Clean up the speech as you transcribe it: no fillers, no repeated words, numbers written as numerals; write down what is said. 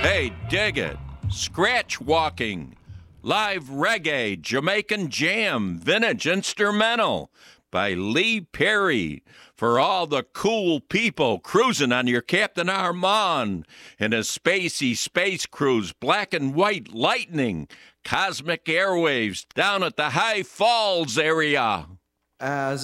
Hey, dig it. Scratch Walking. Live reggae, Jamaican jam, vintage instrumental by Lee Perry. For all the cool people cruising on your Captain Armand in a spacey space cruise, black and white lightning, cosmic airwaves down at the High Falls area. As